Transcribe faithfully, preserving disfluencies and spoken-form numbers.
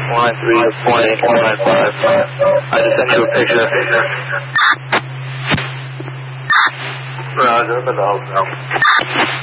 line three point eight nine five. I just sent you a picture. Roger, the dog.